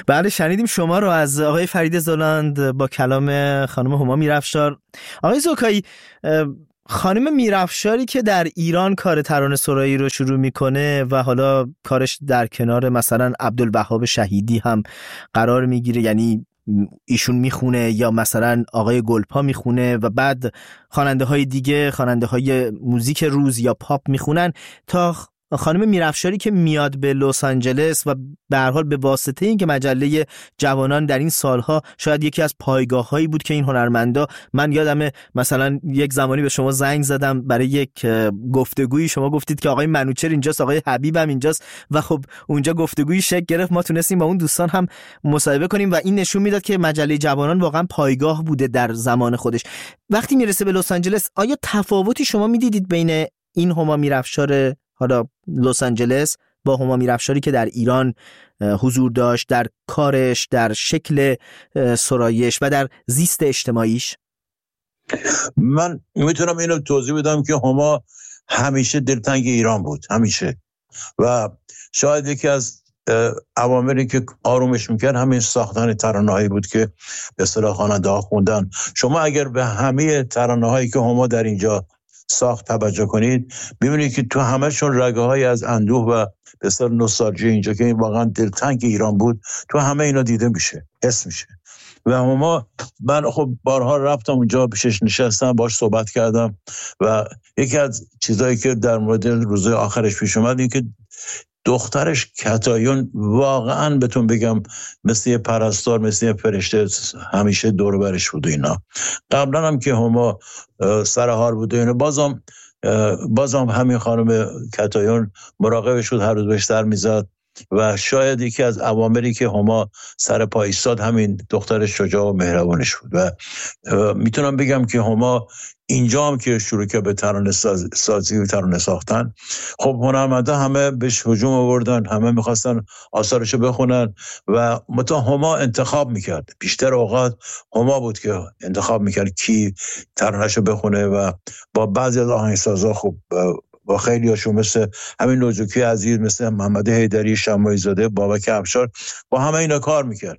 بله شنیدیم شما رو از آقای فرید زلاند با کلام خانم هما میرافشار. آقای زوکایی، خانم میرافشاری که در ایران کار ترانه سرایی رو شروع میکنه و حالا کارش در کنار مثلا عبدالوهاب شهیدی هم قرار میگیره، یعنی ایشون میخونه یا مثلا آقای گلپا میخونه و بعد خواننده های دیگه، خواننده های موزیک روز یا پاپ میخونن، تا خانم میرافشاری که میاد به لس آنجلس و به هر حال به واسطه اینکه مجله جوانان در این سالها شاید یکی از پایگاه‌هایی بود که این هنرمندا، من یادمه مثلا یک زمانی به شما زنگ زدم برای یک گفتگویی، شما گفتید که آقای منوچهر اینجاست، آقای حبیب هم اینجاست و خب اونجا گفتگویی شکل گرفت، ما تونستیم با اون دوستان هم مصاحبه کنیم و این نشون میداد که مجله جوانان واقعا پایگاه بوده در زمان خودش. وقتی میرسه به لس آنجلس، آیا تفاوتی شما میدیدید بین این هما میرافشار حالا لس آنجلس با هما میرافشاری که در ایران حضور داشت، در کارش، در شکل سرایش و در زیست اجتماعیش؟ من میتونم اینو توضیح بدم که هما همیشه دلتنگ ایران بود، همیشه، و شاید یکی از عواملی که آرومش میکرد همین ساختن ترانه‌هایی بود که به اصطلاح خواننده‌ها خوندن. شما اگر به همه ترانه‌هایی که هما در اینجا ساخت توجه کنید، ببینید که تو همه‌شون رگه‌های از اندوه و به اصطلاح نوستالژی اینجا که واقعا دلتنگ ایران بود، تو همه اینا دیده میشه، حس میشه. و هما، من خب بارها رفتم اونجا، پیشش نشستم، باهاش صحبت کردم و یکی از چیزایی که در مورد روزهای آخرش پیش اومد این که دخترش کتایون واقعا بهتون بگم مثل یه پرستار، مثل یه فرشته همیشه دور برش بود و اینا. قبلا هم که هما سرحال بود و اینا، بازم همین خانم کتایون مراقبش بود، هر روز بهش سر میزد و شاید یکی از عواملی که هما سر پا ایستاد همین دختر شجاع و مهربانش بود. و میتونم بگم که هما اینجا هم که شروع که به ترانه سازی و ترانه ساختن، خب هنرمندا همه بهش هجوم آوردن، همه میخواستن آثارشو بخونن و متا هما انتخاب میکرد. بیشتر اوقات هما بود که انتخاب میکرد کی ترانهشو بخونه و با بعضی از آهنگسازا خب با خیلی هاشون مثل همین نوزوکی عزیز، مثل محمد حیدری، شماعی زاده، بابک افشار، با همه اینا کار میکرد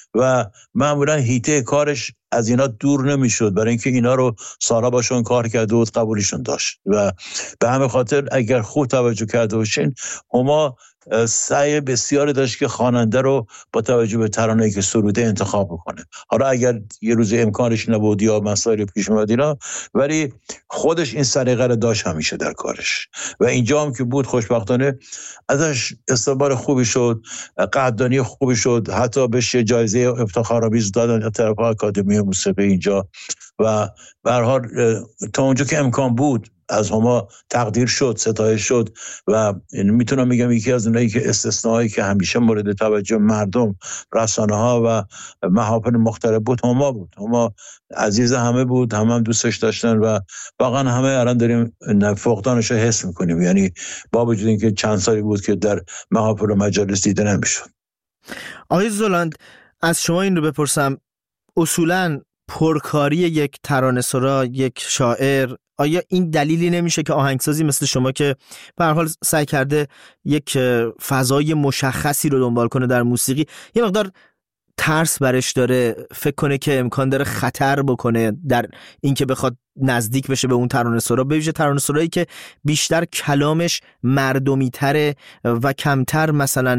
و معمولا هیته کارش از اینا دور نمیشد، برای اینکه اینا رو سالها باشون کار کرده و قبولشون داشت و به همین خاطر اگر خوب توجه کرده باشین، هما سعی بسیاری داشت که خواننده رو با توجه به ترانه‌ای که سروده انتخاب بکنه. حالا اگر یه روز امکانش نبود یا مسائل پیش اومد اینا، ولی خودش این سلیقه رو داشت همیشه در کارش و اینجا هم که بود خوشبختانه ازش استقبال خوبی شد، قدردانی خوبی شد، حتی بهش جایزه افتخارآمیز دادن از طرف آکادمی موسیقی اینجا و به هر حال تا اونجا که امکان بود از هما تقدیر شد، ستایش شد و میتونم بگم یکی از اونایی که استثنایی که همیشه مورد توجه مردم، رسانه ها و محافل مختلف بود هما بود. هما عزیز همه بود، هم دوستش داشتن و واقعا همه الان داریم فقدانش رو حس میکنیم، یعنی با وجود اینکه چند سالی بود که در محافل و مجالس دیده نمیشد. آقای زلاند، از شما این رو بپرسم، اصولاً پرکاری یک ترانه‌سرا، یک شاعر، آیا این دلیلی نمیشه که آهنگسازی مثل شما که به هر حال سعی کرده یک فضای مشخصی رو دنبال کنه در موسیقی، یه مقدار ترس برش داره، فکر کنه که امکان داره خطر بکنه در اینکه بخواد نزدیک بشه به اون ترانه‌سرا، به ویژه ترانه‌سرایی که بیشتر کلامش مردمی تره و کمتر مثلا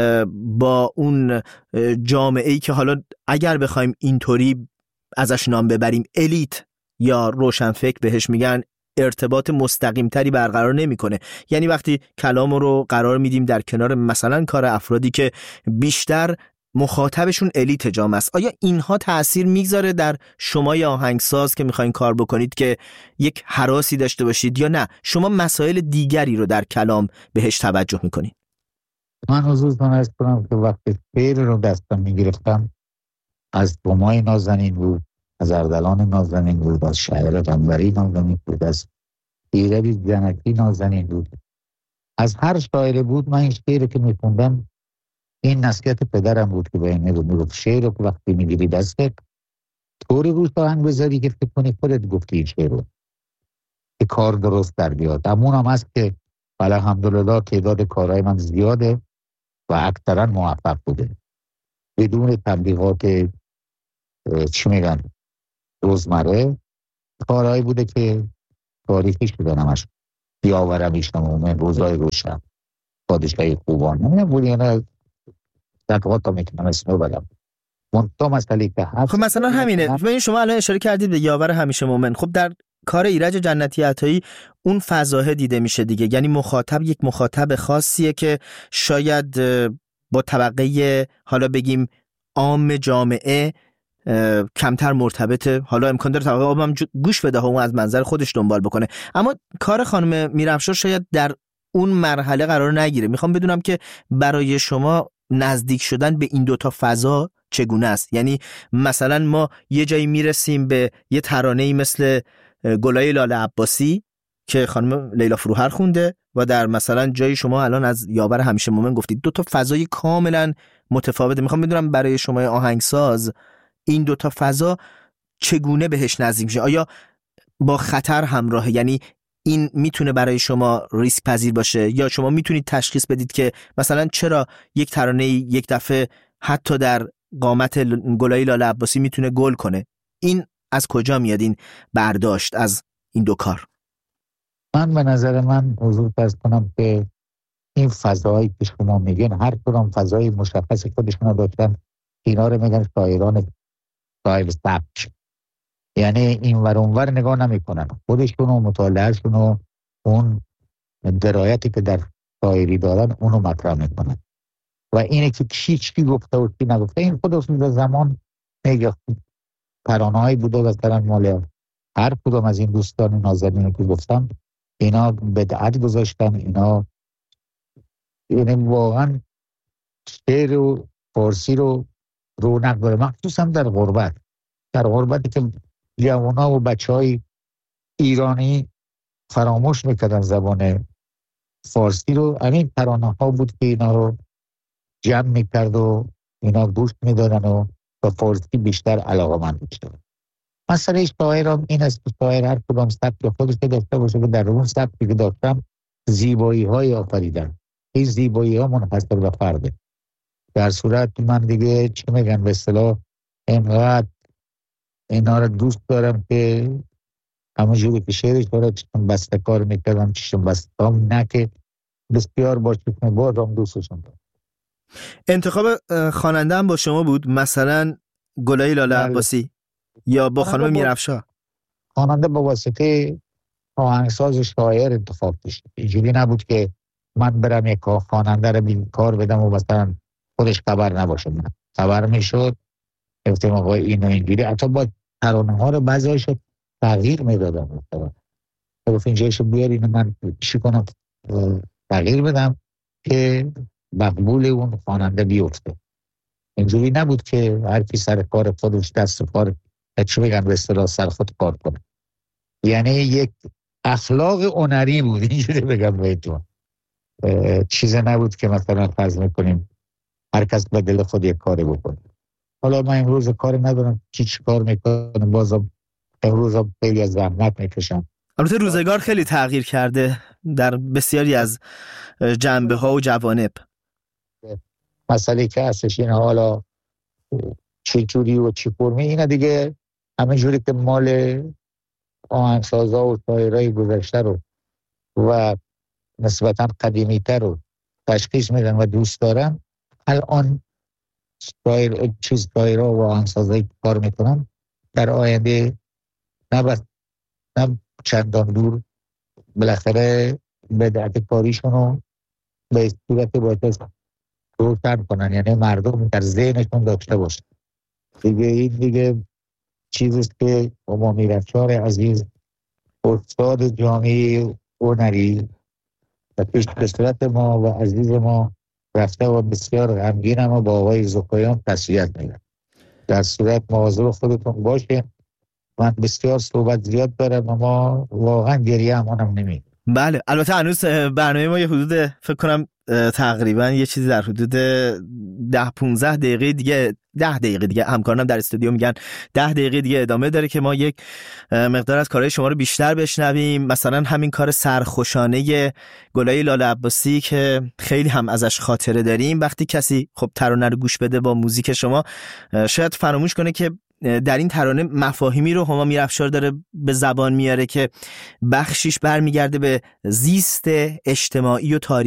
با اون جامعه‌ای که حالا اگر بخوایم اینطوری ازش نام ببریم الیت یا روشنفکر بهش میگن، ارتباط مستقیم تری برقرار نمیکنه. یعنی وقتی کلام رو قرار میدیم در کنار مثلا کار افرادی که بیشتر مخاطبشون الیت جامعه است، آیا اینها تأثیر میگذاره در شما یا آهنگساز که میخواین کار بکنید که یک هراسی داشته باشید، یا نه شما مسائل دیگری رو در کلام بهش توجه میکنید؟ من حضورتون عرض کنم که وقتی شعر رو دستم میگرفتم از بومای نازنین بود، از اردلان نازنین بود، از شاعر قنبری نازنین بود، از ایربی جنکی نازنین بود، از هر شاعر بود. من این شعر که میخوندم این نصیحت پدرم بود که به این میگفت شعر رو وقتی میگیری دستت طوری روش آهنگ بذاری که فکر کنی خودت گفتی این شعر رو که کار درست در بیاد. همون هم هست که الحمدلله تعداد کارهای من زیاده و اکثرا موفق بوده. بدون تبلیغات چی میگن روزمره، کارهایی بوده که تاریخی شده نمش. یاور همیشه مومن، روزای روشن، پادشاهی خوبان، نمیدونم بودی یا دقیقات تا میتونم اسمو بدم. منطقه مسئله که هست. خب مثلا همینه. ببین شما الان اشاره کردید به یاور همیشه مومن. خب در کار ایرج جنتی عطایی اون فضاه دیده میشه دیگه، یعنی مخاطب یک مخاطب خاصیه که شاید با طبقه حالا بگیم عام جامعه کمتر مرتبطه، حالا امکان داره طبقه عام هم گوش بده و از منظر خودش دنبال بکنه، اما کار خانم میرافشار شاید در اون مرحله قرار نگیره. میخوام بدونم که برای شما نزدیک شدن به این دوتا فضا چگونه است؟ یعنی مثلا ما یه جایی میرسیم به یه ترانه‌ای مثل گلای لاله عباسی که خانم لیلا فروهر خونده و در مثلا جایی شما الان از یاور همیشه مومن گفتید، دو تا فضای کاملا متفاوته. میخوام بدونم برای شما آهنگساز این دو تا فضا چگونه بهش نزدیک میشه؟ آیا با خطر همراهه؟ یعنی این میتونه برای شما ریسک پذیر باشه یا شما میتونید تشخیص بدید که مثلا چرا یک ترانه یک دفعه حتی در قامت گلای لاله عباسی میتونه گل کنه؟ این از کجا میاد این برداشت از این دو کار؟ من به نظر من حضور فرض کنم که این فضایی که شما میگین هر کدام فضای مشخص خودشون داشتن. اینا رو میگن شاعران صاحب سبک، یعنی این ور اون ور نگاه نمیکنن، خودشون و مطالعهشون و اون درایتی که در شاعری دارن اونو مطرح میکنن و اینه که چی گفته و چی نگفته. این خودشون در زمان میگه ترانه‌هایی بوده مثلا مال هر کدوم از این دوستان نازنینی که گفتم، اینا بدعت گذاشتن، اینا یعنی واقعا شعر و فارسی رو رونق داره، مخصوصا در غربتی که جوان‌ها و بچه‌های ایرانی فراموش میکردن زبان فارسی رو. همین ترانه‌ها بود که اینا رو جمع میکرد و اینا گوش میدادن و به فارسی بیشتر علاقه‌مند میشدن. مسئله شاعرم این است که شاعر هر کدام سبک خودش داشته باشه که در اون سبکی که داشتم زیبایی‌های آفریدن. این زیبایی‌ها منحصر به فرده. در صورت من دیگه چی میگن به اصطلاح اینقدر اینا رو دوست دارم که همونجوری که شعرش داره چون بسته کار میکردم چشم بستم، نه که بسیار با چشم بازم دوستشون دارم. انتخاب خواننده هم با شما بود؟ مثلا گلای لاله عباسی یا با خانم میرافشار؟ خواننده با واسطه آهنگساز شاعر انتخاب داشت. اینجوری نبود که من برم یک خواننده رو کار بدم و مثلا خودش خبر نباشه. من خبر میشد گفتم آقا اینو اینجوری، حتی با ترانه ها رو بعضی‌هاش تغییر میدادم. گفتم اینجایشو بیار اینو من چی کنم تغییر بدم که مقبول اون خواننده بیفته. اینجوری نبود که هر کی سر کار خودش دست کار چی بگن به اصطلاح سر خود کار کنه. یعنی یک اخلاق هنری بود، اینجوری بگم بهتون. چیزی نبود که مثلا فرض میکنیم هر کس به دل خود یک کاری بکنه. حالا من امروز کاری ندارم چی کار میکنم، بازم امروز خیلی از زحمت میکشم. البته روزگار خیلی تغییر کرده در بسیاری از جنبه ها و جوانب. مسئله که هستش این حالا چی جوری و چی فرمی، اینا دیگه همه جوری که مال آهنگسازا و شاعرای گذشته رو و نسبتا قدیمی تر رو تشخیص میدن و دوست دارن. الان شاعرها و آهنگسازایی کار میکنن در آینده نه چندان دور بالاخره بدعت کاریشون رو به صورت باید روشن کنن، یعنی مردم در ذهنشون داشته باشن. دیگه چیزیست که با میرافشار عزیز استاد جامعه هنری و پیش به صورت ما و عزیز ما رفته و بسیار غمگینم و با آقای زکایان تسلیت میگم. در صورت مواظب خودتون باشه. من بسیار صحبت زیاد دارم اما واقعا گریه همونم نمید. بله البته هنوز برنامه ما یه حدود فکر کنم تقریبا یه چیزی در حدود 10-15 دقیقه دیگه 10 دقیقه دیگه همکارانم در استودیو میگن 10 دقیقه دیگه ادامه داره که ما یک مقدار از کارهای شما رو بیشتر بشنویم. مثلا همین کار سرخوشانه گلای لاله عباسی که خیلی هم ازش خاطره داریم. وقتی کسی خب ترانه رو گوش بده با موزیک شما شاید فراموش کنه که در این ترانه مفاهیمی رو هما میرافشار داره به زبان میاره که بخشیش برمیگرده به زیست اجتماعی و تاریخی